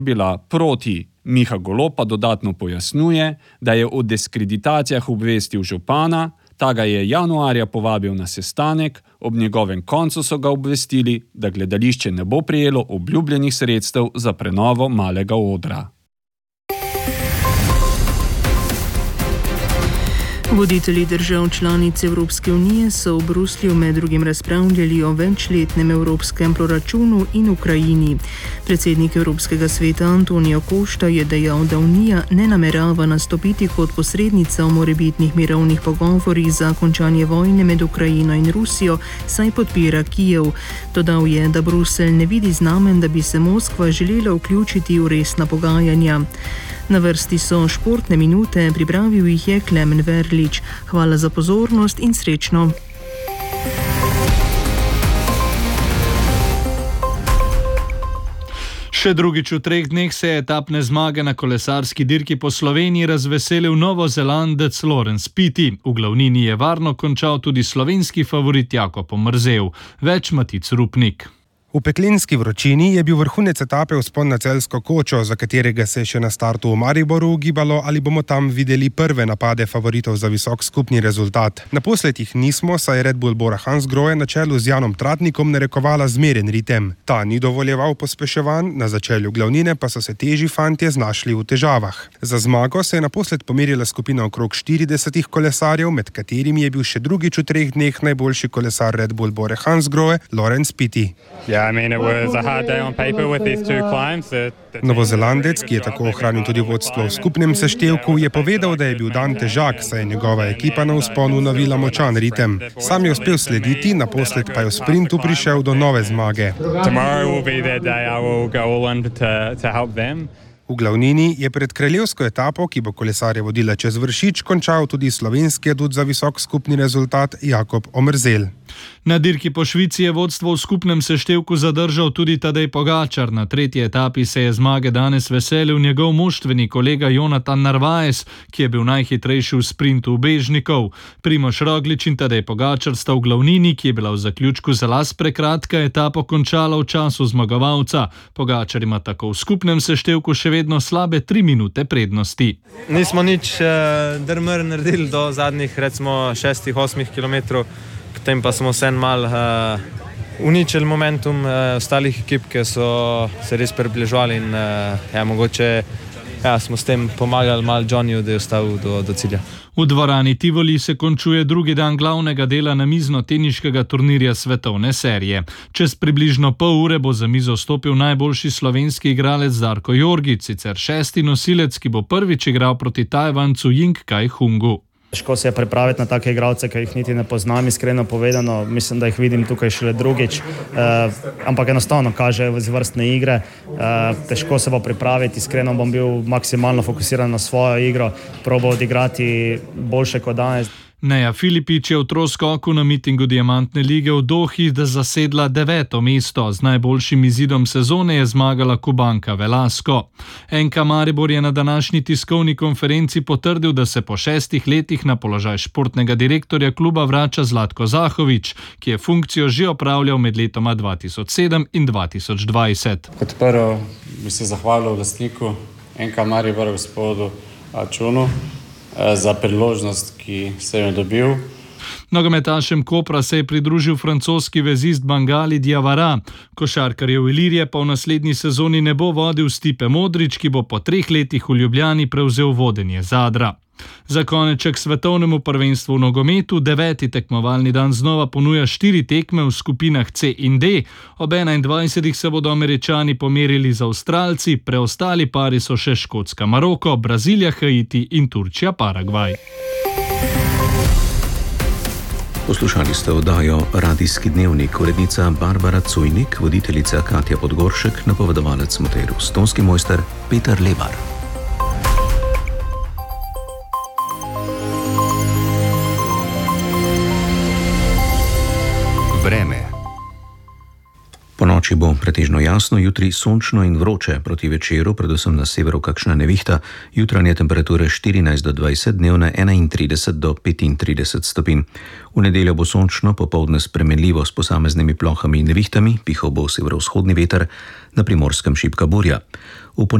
bila proti. Miha Golob pa dodatno pojasnjuje, da je o diskreditacijah obvestil župana, ta ga je januarja povabil na sestanek, ob njegovem koncu so ga obvestili, da gledališče ne bo prejelo obljubljenih sredstev za prenovo malega odra. Voditelji držav članic Evropske unije so v Bruslju med drugim razpravljali o večletnem evropskem proračunu in Ukrajini. Predsednik Evropskega sveta Antonijo Košta je dejal, da Unija ne namerava nastopiti kot posrednica v morebitnih mirovnih pogovorih za končanje vojne med Ukrajino in Rusijo, saj podpira Kijev. Dodal je, da Bruselj ne vidi znamen, da bi se Moskva želela vključiti v resna pogajanja. Na vrsti so športne minute, pripravil jih je Klemen Verlič. Hvala za pozornost in srečno. Še drugič v 3 dneh se je etapne zmage na kolesarski dirki po Sloveniji razveselil Novozelandec Laurens Piti. V glavnini je varno končal tudi slovenski favorit Jakob Omerzel. Več Matic Rupnik. V peklenski vročini je bil vrhunec etape vzpon na Celjsko kočo, za katerega se je še na startu v Mariboru ugibalo, ali bomo tam videli prve napade favoritov za visok skupni rezultat. Naposled jih nismo, saj je Red Bull Bora Hansgrohe na čelu z Janom Tratnikom narekovala zmeren ritem. Ta ni dovoljeval pospeševanj, na začelju glavnine pa so se težji fantje znašli v težavah. Za zmago se je naposled pomerila skupina okrog 40 kolesarjev, med katerimi je bil še drugič v 3 dneh najboljši kolesar Red Bull Bora Hansgrohe, Laurens Piti. Novozelandec, ki je tako ohranil tudi vodstvo v skupnem seštevku, je povedal, da je bil dan težak, saj je njegova ekipa na vzponu navila močan ritem. Sam je uspel slediti, naposled pa je v sprintu prišel do nove zmage. V glavnini je pred kraljevsko etapo, ki bo kolesarje vodila čez Vršič, končal tudi slovenski adut za visok skupni rezultat Jakob Omerzel. Na dirki po Švici je vodstvo v skupnem seštevku zadržal tudi Tadej Pogačar. Na 3. etapi se je zmage danes veselil njegov moštveni kolega Jonatan Narvaez, ki je bil najhitrejši v sprintu ubežnikov. Primož Roglič in Tadej Pogačar sta v glavnini, ki je bila v zaključku za las prekratka, etapo končala v času zmagovalca. Pogačar ima tako v skupnem seštevku še vedno slabe 3 minute prednosti. Nismo nič drmer naredili do zadnjih recimo 6-8 kilometrov. Potem pa smo vseeno malo uničili momentum ostalih ekip, ki so se res približevali in mogoče smo s tem pomagali malo Johnnyju, da je ostal do cilja. V dvorani Tivoli se končuje drugi dan glavnega dela namizno-teniškega turnirja svetovne serije. Čez približno pol ure bo za mizo stopil najboljši slovenski igralec Darko Jorgić, sicer 6. nosilec, ki bo prvič igral proti Tajvancu Ying Kai Hungu. Težko se je pripraviti na take igralce, ki jih niti ne poznam, iskreno povedano. Mislim, da jih vidim tukaj šele drugič, ampak enostavno kažejo izvrstne igre. Težko se bo pripraviti, iskreno bom bil maksimalno fokusiran na svojo igro, probal odigrati boljše kot danes. Neja Filipič je v troskoku na mitingu Diamantne lige v Dohi zasedla 9. mesto. Z najboljšim izidom sezone je zmagala Kubanka Velasco. NK Maribor je na današnji tiskovni konferenci potrdil, da se po 6 letih na položaj športnega direktorja kluba vrača Zlatko Zahovič, ki je funkcijo že opravljal med letoma 2007 in 2020. Kot prvo bi se zahvalil lastniku NK Maribor, gospodu Čunu, za priložnost, ki se je dobil. Nogometašem Kopra se je pridružil francoski vezist Bangali Diawara. Košarkarjev Ilirije pa v naslednji sezoni ne bo vodil Stipe Modrić, ki bo po 3 letih v Ljubljani prevzel vodenje Zadra. Za koneček svetovnemu prvenstvu v nogometu 9. tekmovalni dan znova ponuja 4 tekme v skupinah C in D. Ob 21. se bodo Američani pomerili z Avstralci, preostali pari so še Škotska Maroko, Brazilija Haiti in Turčija Paragvaj. Poslušali ste oddajo Radijski dnevnik, urednica Barbara Cujnik, voditeljica Katja Podgoršek, napovedovalec Matej Rus, tonski mojster Peter Lebar. Vreme. Po noči bo pretežno jasno, jutri sončno in vroče, proti večeru, predvsem na severu kakšna nevihta, jutranje temperature 14 do 20, dnevne 31 do 35 stopinj. V nedeljo bo sončno, popoldne spremenljivo s posameznimi plohami in nevihtami, pihal bo severovzhodni veter, na Primorskem šibka burja.